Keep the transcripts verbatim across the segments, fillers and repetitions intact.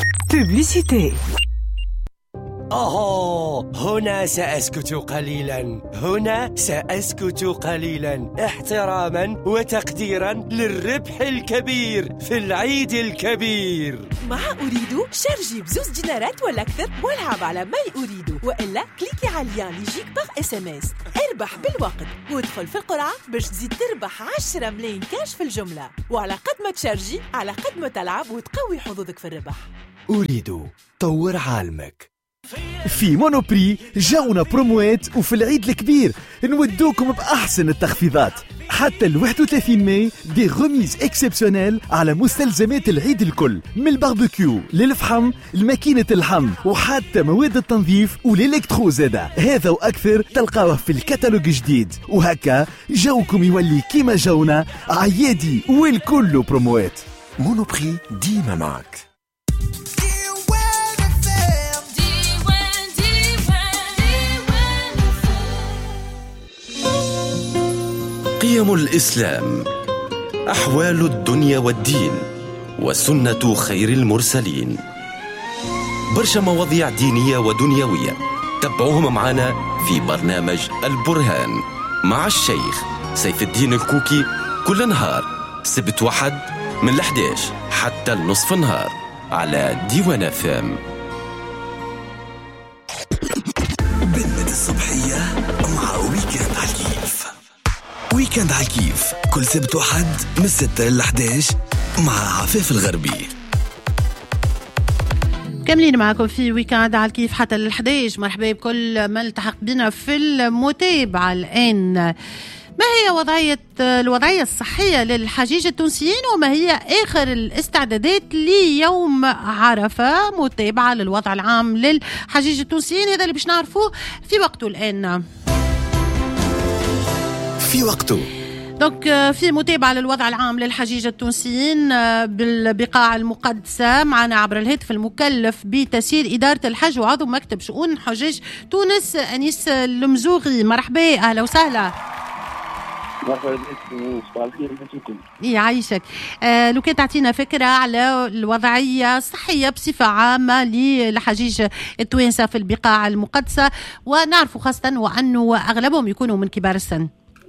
Publicité. أوه، هنا سأسكت قليلا هنا سأسكت قليلا احتراما وتقديرا للربح الكبير في العيد الكبير. مع أريدو شارجي بزوز دينارات ولا أكثر والعب على ماي أريدو، وإلا كليكي على اللين اللي يجيك باغ اس ام اس. اربح بالوقت وادخل في القرعة باش تزيد تربح عشرة ملايين كاش في الجملة، وعلى قد ما تشارجي على قد ما تلعب وتقوي حظوظك في الربح. أريدو، طور عالمك. في مونوبري جاونا بروموات، وفي العيد الكبير نودوكم بأحسن التخفيضات. حتى ال واحد وثلاثين ماي دي غميز اكسبسيونيل على مستلزمات العيد الكل، من الباربيكيو للفحم الماكينة اللحم وحتى مواد التنظيف والإلكترو زادا. هذا وأكثر تلقاوه في الكتالوج جديد، وهكا جوكم يولي كيما جونا عيادي والكل بروموات. مونوبري ديما معك. قيم الإسلام، أحوال الدنيا والدين، وسنة خير المرسلين. برشا مواضيع دينية ودنيوية تابعوهم معنا في برنامج البرهان مع الشيخ سيف الدين الكوكي، كل نهار سبت واحد من الحداش حتى النصف النهار على ديوان فام. بنت الصبحية مع ويكند على الكيف. ويكند على الكيف كل سبت وحد من ستة إلى إحداش مع عفاف الغربي. كاملين معكم في ويكند على الكيف حتى الحداش. مرحبا بكل من التحق بنا في المتابعة الآن. ما هي وضعية الوضعية الصحية للحجيج التونسيين، وما هي آخر الاستعدادات ليوم عرفة؟ متابعة للوضع العام للحجيج التونسيين، هذا اللي باش نعرفوه في وقته الآن. في وقته دونك في متابعة للوضع العام للحجيج التونسيين بالبقاع المقدسة. معنا عبر الهاتف المكلف بتسيير إدارة الحج وعضو مكتب شؤون حجاج تونس أنيس المزوغي. مرحبا، أهلا وسهلا. مرحبا بكم، صباح الخير لكم. يعيشك. آه لو كان تعطينا فكرة على الوضعية الصحية بصفة عامة للحجيج التوانسة في البقاع المقدسة، ونعرف خاصة وأنه أغلبهم يكونوا من كبار السن.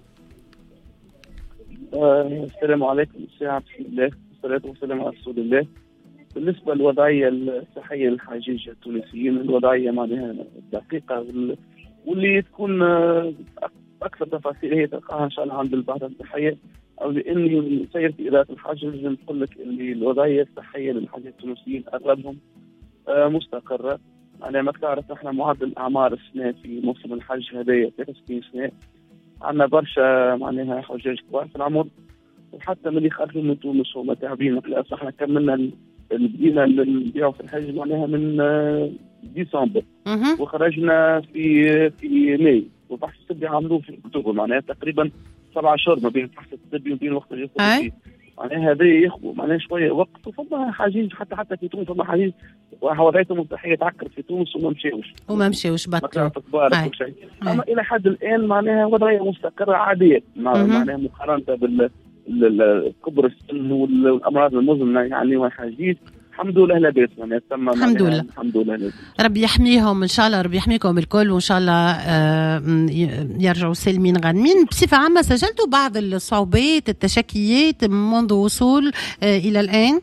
آه السلام عليكم، الساعة بسم الله والصلاة والسلام على رسول الله. بالنسبة للوضعية الصحية للحجيج التونسيين، الوضعية معناها دقيقة واللي تكون أكثر تفاصيل هي تلقاها إن شاء الله عند البعثة الصحية، أو لأني سير في إدارة الحج لازم نقول لك اللي الوضعية الصحية للحجاج التونسيين أغلبهم آه مستقرة. يعني ما تعرف نحن معدل أعمار السنة في موسم الحج هذايا ثلاث وستين سنة. عندنا برشا معناها حجاج كبار في العمر، وحتى من اللي خرجوا من تونس وما تعبين. للأسف احنا كملنا بدينا نبيعوا في الحج معناها من ديسمبر وخرجنا في في ماي، والبحث الطبي عملوه في اكتوبر، معناها تقريبا سبعة اشهر ما بين البحث الطبي وبين وقت اللي ياخذ فيه. معناها هذا ياخذ معناها شويه وقت. وفما حجاج حتى حتى في تونس فما حجاج وضعيتهم الصحيه تعكر في تونس وما مشاوش وما مشاوش بطلوا كبار وكل شيء. اما الى حد الان معناها وضعيه مستقره عاديه معناها مقارنه بال كبر السن والامراض المزمنه يعني والحجيج. الحمد لله لا بأس يعني تم الحمد لله الحمد لله لا ربي يحميهم ان شاء الله، ربي يحميكم الكل، وان شاء الله يرجعوا سالمين غانمين. بصفه عامه سجلتوا بعض الصعوبات التشكيات منذ وصول الى الان؟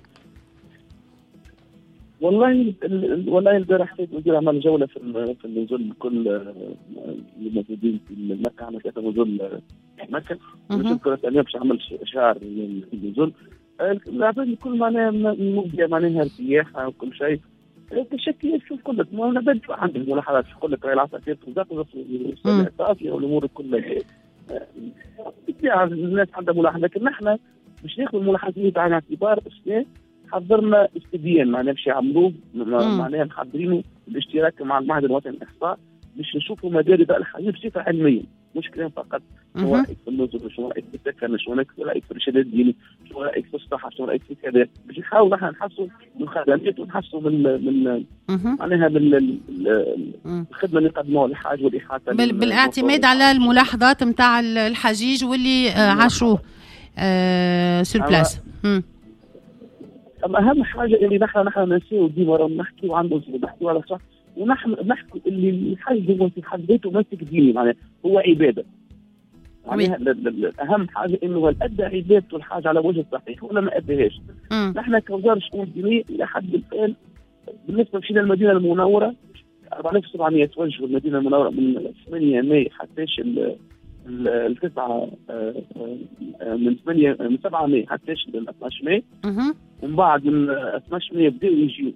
والله والله البارح ندير عمل جوله في في النزول كل الموجودين في مكه، عملت نزول مكه ونشكر اليوم باش عمل شعار للنزول. العباد كل معناها مبدأ معناها ارتياح وكل شيء. التشكيل شوف كلك ما نبدأ عندك ملاحظات في كلك راي العصافير وزاق الصافية والأمور كلها. الناس عندها ملاحظة، لكن نحن مش ناخذ الملاحظات على اعتبار بس حضرنا استبيان معناها باش يعملوه معناها محضرينه بالاشتراك مع المعهد الوطني للإحصاء باش نشوفوا مدارس الحديث بصفة علمية، مش كلام فقط. شو رايك في النزول، شو رايك في السكن، شو رايك في الارشاد الديني، شو رايك في الصحه، شو رايك في كذا، باش نحاول نحن نحسن من الخدمات ونحسن من من معناها من الخدمه اللي قدموها للحاج والاحاطه بالاعتماد على الملاحظات نتاع الحجيج واللي عاشوه سور بلاس. اما اهم حاجه اللي نحن نحن نسيو ديما راهم نحكي وعنده نحكي على صح، ونحن نحكي اللي الحج هو في حد ذاته مسك ديني، معناها هو عباده. معناها اهم حاجه انه هل ادى عبادته الحاجه على وجه الصحيح ولا ما اداهاش. نحن كوزاره شؤون دينيه الى حد الان بالنسبه مشينا المدينه المنوره أربعة آلاف وسبعمائة توجهوا المدينه المنوره من ثمانية ماي حتىش التسعة من ثمانية من سبعة ماي حتىش ل اثناش ماي، ومن بعد من اثناش ماي بداوا يجيوا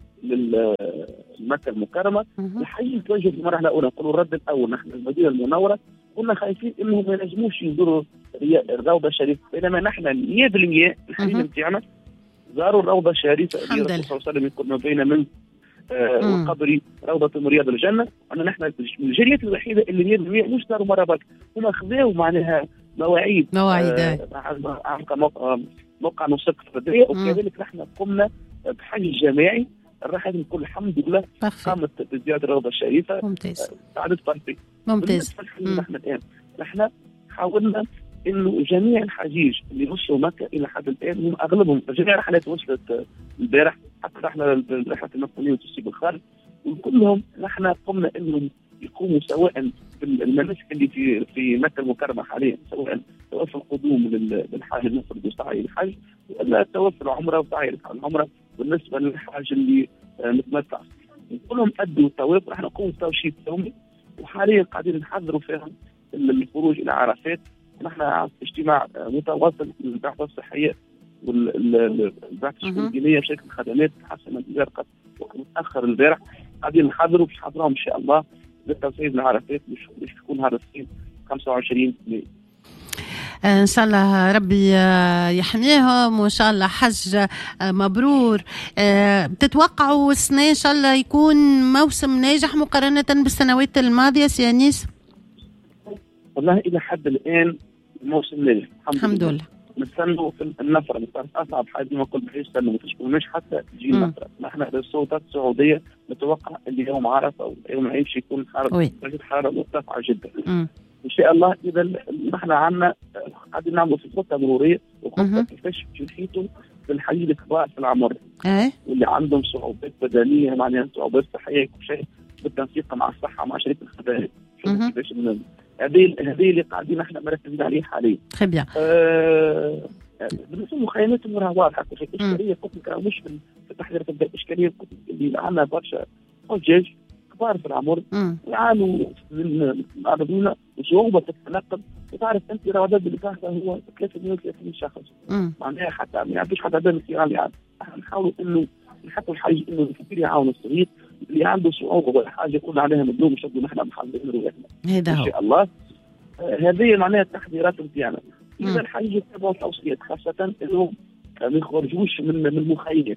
للمكه المكرمه. الحقيقه توجهوا في المرحله الاولى، نقولوا الرد الاول نحن المدينه المنوره كنا خايفين انهم ما ينجموش يزوروا الروضه الشريفه، بينما نحن مية بالمية الحديث نتاعنا زاروا الروضه الشريفه اللي الرسول صلى الله عليه وسلم يقول ما بين من آه وقبري روضه من رياض الجنه. أن نحن الجاليات الوحيده اللي مية بالمية مش زاروا مره برك، هم خذوا معناها مواعيد مواعيد آه عن موقع موقع نسك فرديه، وكذلك نحن قمنا بحج جماعي. الراحه الكل الحمد لله قامت بزياره الروضه الشريفه. ممتاز. ساعدت فرقي. ممتاز. نحن الان نحن حاولنا انه جميع الحجيج اللي وصلوا مكه الى حد الان هم اغلبهم جميع الرحلات وصلت البارح، حتى رحله رحله المقبولين وتسيب الخارج، وكلهم نحن قمنا انهم يقوموا سواء بالمناسك اللي في في مكه المكرمه حاليا، سواء سواء في القدوم للحاج المفرد وسعي الحج، ولا سواء في العمره وسعي العمره بالنسبه للحاج اللي متمتع. كلهم ادوا الطواف. راح نقوم بتوشيط يومي، وحاليا قاعدين نحضروا فيها الخروج الى عرفات. نحن اجتماع متواصل للبعثه الصحيه والبعثه الشؤون الدينيه بشكل الخدمات حسنا زرقت متاخر البارح، قاعدين نحضروا باش نحضرهم ان شاء الله للتوسيع العرفات باش تكون هذا الصيف خمسة وعشرين ماي. ان شاء الله ربي يحميهم، وان شاء الله حج مبرور. بتتوقعوا السنه ان شاء الله يكون موسم ناجح مقارنه بالسنوات الماضيه سي انيس؟ والله الى حد الان موسم ناجح الحمد لله. نستنوا في النفره صارت اصعب حاجه ما قلت بحيث استنوا ما تشكوناش حتى تجي النفره. نحن بالسلطات السعوديه نتوقع اللي يوم عرفه او يوم العيد يكون حراره درجه حراره مرتفعه جدا. م. ان شاء الله. اذا نحن عندنا قاعدين نعملوا في خطه مروريه وخطه كيفاش نحيطوا بالحجيج الكبار في العمر أه؟ واللي عندهم صعوبات بدنيه معناها صعوبات صحيه كل شيء بالتنسيق مع الصحه مع شركه الخدمات. كيفاش هذه هذه اللي قاعدين نحن مركزين عليه حاليا. très bien. آه بالنسبه للمخيمات المراه واضحه كل شيء. الاشكاليه قلت لك مش في التحضير تبدا الاشكاليه اللي عندنا برشا حجاج كبار في العمر يعانوا من معرضين وصعوبه في التنقل. وتعرف انت العدد اللي كان هو ثلاثمائة وثلاثين شخص معناها حتى ما يعطيش حتى عدد السيارات يعني. احنا نحاولوا انه نحطوا الحاجه انه الكثير يعاونوا الصغير اللي عنده صعوبه ولا حاجه يكون عليها مدلوم يشدوا نحن محافظين رؤيتنا هذا ان شاء الله. آه هذه معناها التحضيرات نتاعنا. اذا الحاجه يتبعوا التوصيات خاصه انهم ما يخرجوش من من المخيم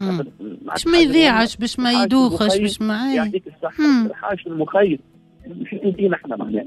باش ما يضيعش باش ما يدوخش باش ما يعطيك الصحه. الحاجه في المخيم مش ايدينا احنا معناها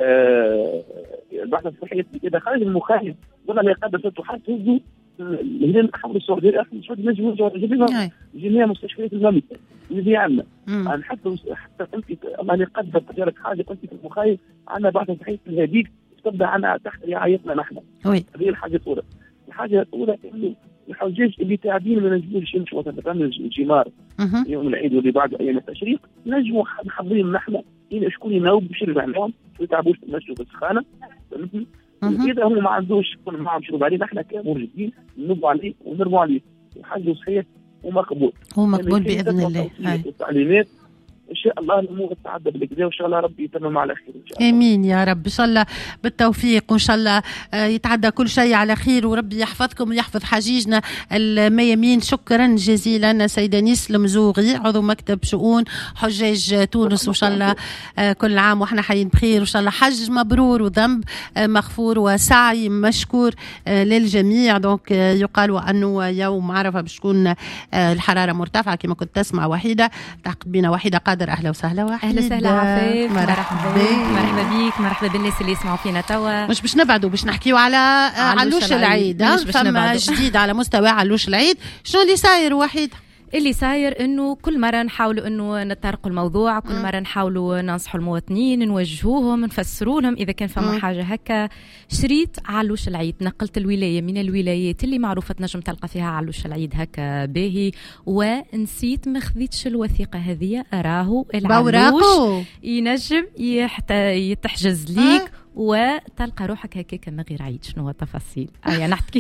آه البعثه الصحيه اذا خارج المخيم ولا لا يقدر تحط هزوا الهلال الاحمر السعودي السعودي نجم يرجعوا جميع مستشفيات المملكه اللي عندنا. حتى حتى انت الله يقدر تجارك حاجه انت في المخيم عندنا بعثه صحيه الهديك تبدا عنا تحت رعايتنا نحن. هذه الحاجه الاولى. الحاجه الاولى انه الحجاج اللي تعبين ما نجموش يمشوا مثلا الجمار يوم العيد واللي بعد ايام التشريق نجموا محضرين نحن شكون يناوب باش يرجع لهم ما يتعبوش في المسجد والسخانه. فهمتني؟ اذا هم ما عندوش يكون معهم شروط عليه نحن كموجودين ننوبوا عليه ونرموا عليه وحاجه صحيح ومقبول. هو مقبول باذن الله. التعليمات ان شاء الله الامور تتعدى بالكدا وان شاء الله ربي يتمم على خير ان شاء الله. امين يا رب. ان شاء الله بالتوفيق وان شاء الله يتعدى كل شيء على خير وربي يحفظكم ويحفظ حجيجنا الميامين. شكرا جزيلا سيدة انيس المزوغي عضو مكتب شؤون حجاج تونس. وان شاء الله كل عام واحنا حيين بخير وان شاء الله حج مبرور وذنب مغفور وسعي مشكور للجميع. دونك يقال انه يوم عرفه باش تكون الحراره مرتفعه كما كنت تسمع. وحيده تعقد بنا وحيده قادر. اهلا وسهلا وحيده. اهلا وسهلا عفيف. مرحبا مرحبا بيك مرحبا بالناس اللي يسمعوا فينا توا. مش باش نبعدوا باش نحكيوا على علوش العيد. فما جديد على مستوى علوش العيد. شنو اللي صاير وحيده؟ اللي صاير انه كل مره نحاولوا انه نطرقوا الموضوع، كل مره نحاولوا ننصحوا المواطنين، نوجهوهم، نفسروا لهم اذا كان فما حاجه هكا. شريط علوش العيد، نقلت الولايه من الولايات اللي معروفه تنجم تلقى فيها علوش العيد هكا باهي، ونسيت ما خذيتش الوثيقه هذه. راهو العلوش ينجم يتحجز ليك أه؟ وتلقى روحك هكاك من غير عيد. شنو هو التفاصيل؟ آه نحكي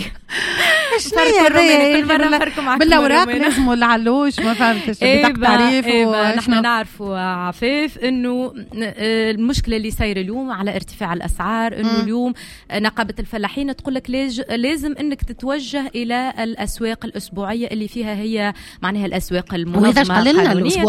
كل مرة نفركم بالأوراق لازم العلوش ما فهمتش بطاقة تعريف. نحن نعرفوا عفاف إنه المشكلة اللي صايرة اليوم على ارتفاع الأسعار، إنه اليوم نقابة الفلاحين تقول لك لازم إنك تتوجه إلى الأسواق الأسبوعية اللي فيها هي معناها الأسواق المنظمة القانونية.